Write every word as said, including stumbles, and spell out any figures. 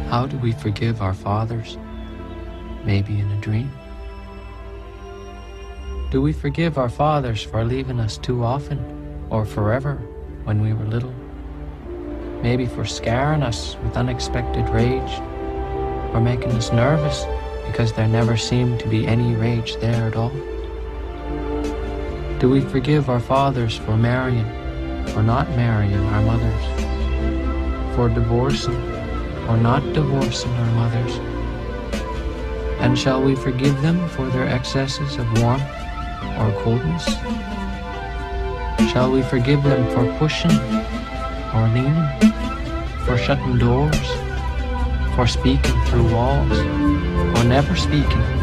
How do we forgive our fathers? Maybe in a dream. Do we forgive our fathers for leaving us too often or forever when we were little? Maybe for scaring us with unexpected rage, or making us nervous because there never seemed to be any rage there at all? Do we forgive our fathers for marrying or not marrying our mothers? For divorcing or not divorcing our mothers? And shall we forgive them for their excesses of warmth or coldness? Shall we forgive them for pushing or leaning, for shutting doors, for speaking through walls, or never speaking?